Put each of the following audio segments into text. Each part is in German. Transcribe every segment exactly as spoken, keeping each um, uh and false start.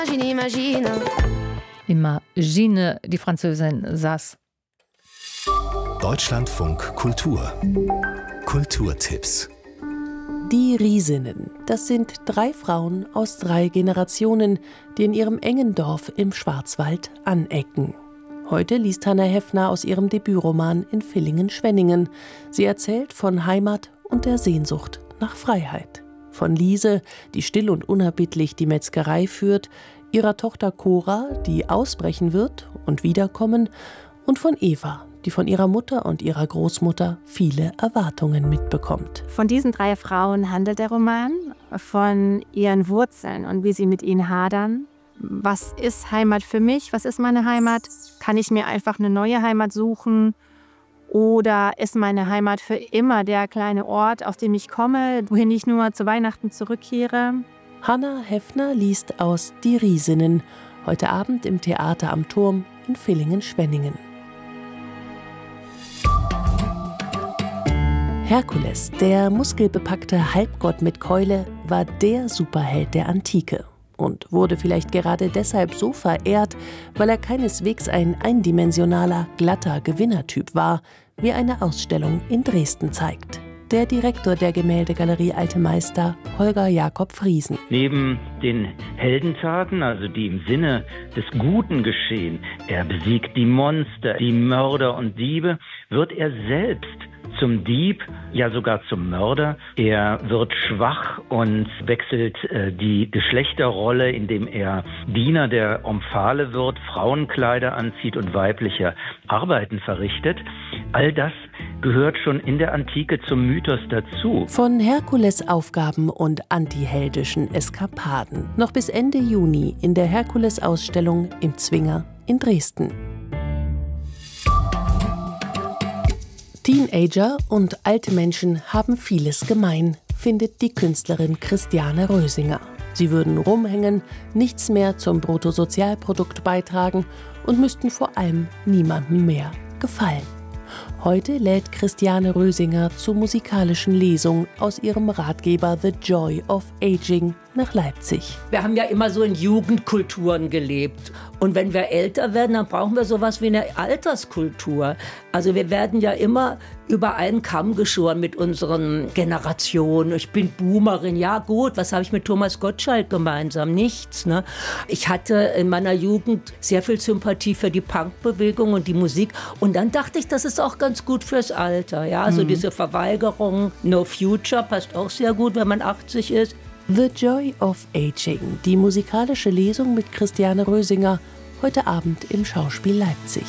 Imagine, die Französin saß. Deutschlandfunk Kultur. Kulturtipps. Die Riesinnen, das sind drei Frauen aus drei Generationen, die in ihrem engen Dorf im Schwarzwald anecken. Heute liest Hannah Heffner aus ihrem Debütroman in Villingen-Schwenningen. Sie erzählt von Heimat und der Sehnsucht nach Freiheit. Von Liese, die still und unerbittlich die Metzgerei führt, ihrer Tochter Cora, die ausbrechen wird und wiederkommen, und von Eva, die von ihrer Mutter und ihrer Großmutter viele Erwartungen mitbekommt. Von diesen drei Frauen handelt der Roman, von ihren Wurzeln und wie sie mit ihnen hadern. Was ist Heimat für mich? Was ist meine Heimat? Kann ich mir einfach eine neue Heimat suchen? Oder ist meine Heimat für immer der kleine Ort, aus dem ich komme, wohin ich nur zu Weihnachten zurückkehre? Hannah Heffner liest aus Die Riesinnen, heute Abend im Theater am Turm in Villingen-Schwenningen. Herkules, der muskelbepackte Halbgott mit Keule, war der Superheld der Antike und wurde vielleicht gerade deshalb so verehrt, weil er keineswegs ein eindimensionaler, glatter Gewinnertyp war, wie eine Ausstellung in Dresden zeigt. Der Direktor der Gemäldegalerie Alte Meister, Holger Jakob Friesen. Neben den Heldentaten, also die im Sinne des Guten geschehen, er besiegt die Monster, die Mörder und Diebe, wird er selbst zum Dieb, ja sogar zum Mörder. Er wird schwach und wechselt äh, die Geschlechterrolle, indem er Diener der Omphale wird, Frauenkleider anzieht und weibliche Arbeiten verrichtet. All das gehört schon in der Antike zum Mythos dazu. Von Herkules Aufgaben und antiheldischen Eskapaden noch bis Ende Juni in der Herkules-Ausstellung im Zwinger in Dresden. Teenager und alte Menschen haben vieles gemein, findet die Künstlerin Christiane Rösinger. Sie würden rumhängen, nichts mehr zum Bruttosozialprodukt beitragen und müssten vor allem niemandem mehr gefallen. Heute lädt Christiane Rösinger zur musikalischen Lesung aus ihrem Ratgeber The Joy of Aging nach Leipzig. Wir haben ja immer so in Jugendkulturen gelebt. Und wenn wir älter werden, dann brauchen wir sowas wie eine Alterskultur. Also wir werden ja immer über einen Kamm geschoren mit unseren Generationen. Ich bin Boomerin. Ja gut, was habe ich mit Thomas Gottschalk gemeinsam? Nichts. Ne? Ich hatte in meiner Jugend sehr viel Sympathie für die Punkbewegung und die Musik. Und dann dachte ich, das ist auch ganz gut fürs Alter. Ja? Also mhm. diese Verweigerung, No Future, passt auch sehr gut, wenn man achtzig ist. The Joy of Aging, die musikalische Lesung mit Christiane Rösinger, heute Abend im Schauspiel Leipzig.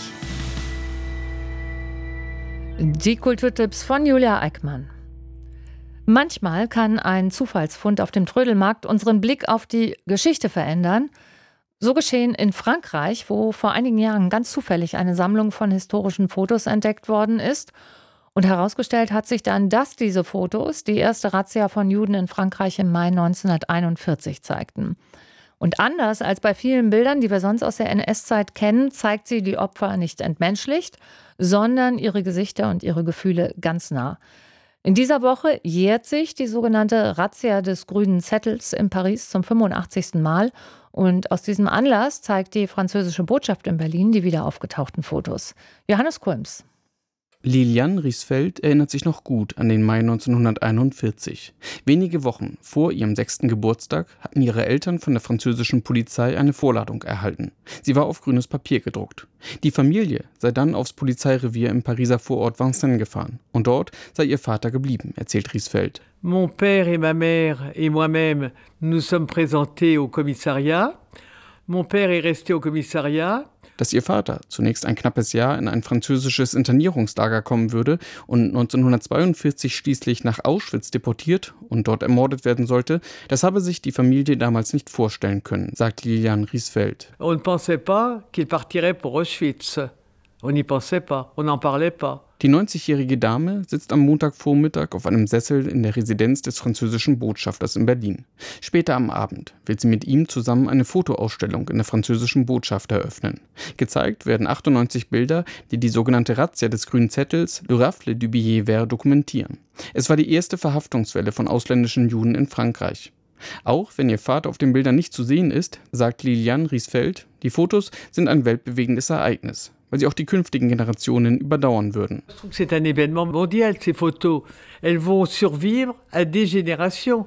Die Kulturtipps von Julia Eickmann. Manchmal kann ein Zufallsfund auf dem Trödelmarkt unseren Blick auf die Geschichte verändern. So geschehen in Frankreich, wo vor einigen Jahren ganz zufällig eine Sammlung von historischen Fotos entdeckt worden ist. Und herausgestellt hat sich dann, dass diese Fotos die erste Razzia von Juden in Frankreich im Mai neunzehnhunderteinundvierzig zeigten. Und anders als bei vielen Bildern, die wir sonst aus der N S-Zeit kennen, zeigt sie die Opfer nicht entmenschlicht, sondern ihre Gesichter und ihre Gefühle ganz nah. In dieser Woche jährt sich die sogenannte Razzia des grünen Zettels in Paris zum fünfundachtzigsten Mal. Und aus diesem Anlass zeigt die französische Botschaft in Berlin die wieder aufgetauchten Fotos. Johannes Kulms. Liliane Riesfeld erinnert sich noch gut an den Mai neunzehnhunderteinundvierzig. Wenige Wochen vor ihrem sechsten Geburtstag hatten ihre Eltern von der französischen Polizei eine Vorladung erhalten. Sie war auf grünes Papier gedruckt. Die Familie sei dann aufs Polizeirevier im Pariser Vorort Vincennes gefahren. Und dort sei ihr Vater geblieben, erzählt Riesfeld. Mon père et ma mère et moi-même nous sommes présentés au commissariat. Mon père est resté au commissariat. Dass ihr Vater zunächst ein knappes Jahr in ein französisches Internierungslager kommen würde und neunzehnhundertzweiundvierzig schließlich nach Auschwitz deportiert und dort ermordet werden sollte, das habe sich die Familie damals nicht vorstellen können, sagt Liliane Riesfeld. On ne pensait pas qu'il partirait pour Auschwitz. On n'y pensait pas, on n'en parlait pas. Die neunzigjährige Dame sitzt am Montagvormittag auf einem Sessel in der Residenz des französischen Botschafters in Berlin. Später am Abend wird sie mit ihm zusammen eine Fotoausstellung in der französischen Botschaft eröffnen. Gezeigt werden achtundneunzig Bilder, die die sogenannte Razzia des grünen Zettels, Le Rafle du Billet Vert, dokumentieren. Es war die erste Verhaftungswelle von ausländischen Juden in Frankreich. Auch wenn ihr Vater auf den Bildern nicht zu sehen ist, sagt Liliane Riesfeld, die Fotos sind ein weltbewegendes Ereignis, weil sie auch die künftigen Generationen überdauern würden. C'est un événement mondial, ces photos. Elles vont survivre à des générations.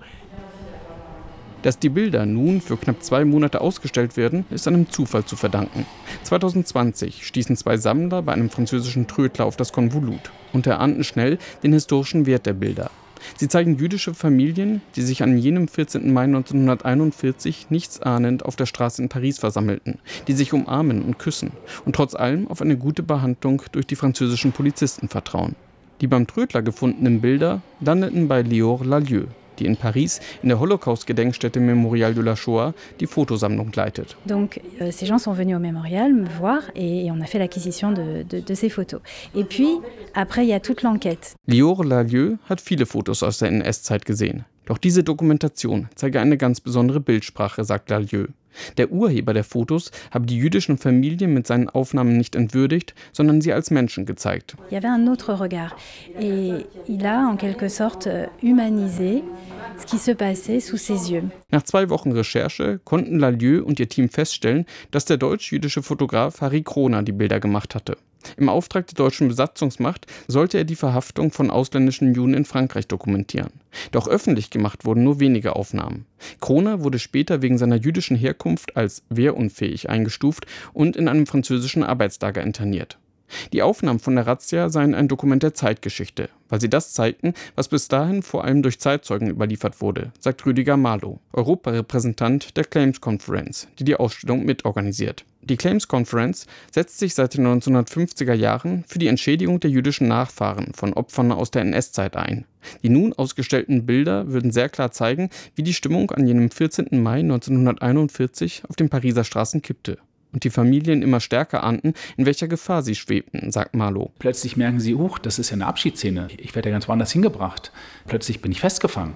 Dass die Bilder nun für knapp zwei Monate ausgestellt werden, ist einem Zufall zu verdanken. zwanzig zwanzig stießen zwei Sammler bei einem französischen Trödler auf das Konvolut und erahnten schnell den historischen Wert der Bilder. Sie zeigen jüdische Familien, die sich an jenem vierzehnten Mai neunzehnhunderteinundvierzig nichtsahnend auf der Straße in Paris versammelten, die sich umarmen und küssen und trotz allem auf eine gute Behandlung durch die französischen Polizisten vertrauen. Die beim Trödler gefundenen Bilder landeten bei Lior Lalieu, die in Paris in der Holocaust-Gedenkstätte Mémorial de la Shoah die Fotosammlung leitet. Donc euh, ces gens sont venus au mémorial me voir et, et on a fait l'acquisition de, de, de ces photos. Et puis après il y a toute l'enquête. Lior Lalieu hat viele Fotos aus der N S-Zeit gesehen. Doch diese Dokumentation zeige eine ganz besondere Bildsprache, sagt Lalieu. Der Urheber der Fotos habe die jüdischen Familien mit seinen Aufnahmen nicht entwürdigt, sondern sie als Menschen gezeigt. Il y avait un autre regard et il a en quelque sorte humanisé ce qui se passait sous ses yeux. Nach zwei Wochen Recherche konnten Lalieu und ihr Team feststellen, dass der deutsch-jüdische Fotograf Harry Kroner die Bilder gemacht hatte. Im Auftrag der deutschen Besatzungsmacht sollte er die Verhaftung von ausländischen Juden in Frankreich dokumentieren. Doch öffentlich gemacht wurden nur wenige Aufnahmen. Kroner wurde später wegen seiner jüdischen Herkunft als wehrunfähig eingestuft und in einem französischen Arbeitslager interniert. Die Aufnahmen von der Razzia seien ein Dokument der Zeitgeschichte, weil sie das zeigten, was bis dahin vor allem durch Zeitzeugen überliefert wurde, sagt Rüdiger Marlow, Europarepräsentant der Claims Conference, die die Ausstellung mitorganisiert. Die Claims Conference setzt sich seit den neunzehnhundertfünfziger Jahren für die Entschädigung der jüdischen Nachfahren von Opfern aus der N S-Zeit ein. Die nun ausgestellten Bilder würden sehr klar zeigen, wie die Stimmung an jenem vierzehnten Mai neunzehnhunderteinundvierzig auf den Pariser Straßen kippte. Und die Familien immer stärker ahnten, in welcher Gefahr sie schwebten, sagt Marlow. Plötzlich merken sie, huch, das ist ja eine Abschiedsszene. Ich werde ja ganz woanders hingebracht. Plötzlich bin ich festgefangen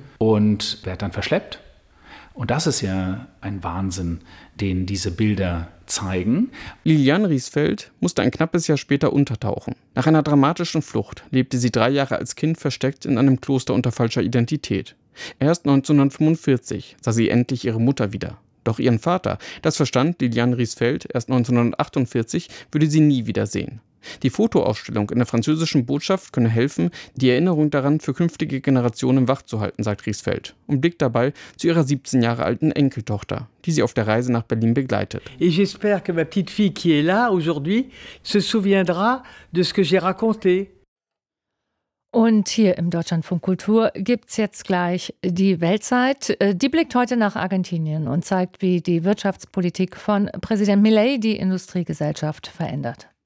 und werde dann verschleppt. Und das ist ja ein Wahnsinn, den diese Bilder zeigen. Liliane Riesfeld musste ein knappes Jahr später untertauchen. Nach einer dramatischen Flucht lebte sie drei Jahre als Kind versteckt in einem Kloster unter falscher Identität. Erst neunzehnhundertfünfundvierzig sah sie endlich ihre Mutter wieder. Doch ihren Vater, das verstand Liliane Riesfeld erst neunzehnhundertachtundvierzig, würde sie nie wiedersehen. Die Fotoausstellung in der französischen Botschaft könne helfen, die Erinnerung daran für künftige Generationen wachzuhalten, sagt Riesfeld und blickt dabei zu ihrer siebzehn Jahre alten Enkeltochter, die sie auf der Reise nach Berlin begleitet. Et j'espère que ma petite fille qui est là aujourd'hui se souviendra de ce que j'ai raconté. Und hier im Deutschlandfunk Kultur gibt's jetzt gleich die Weltzeit. Die blickt heute nach Argentinien und zeigt, wie die Wirtschaftspolitik von Präsident Milei die Industriegesellschaft verändert.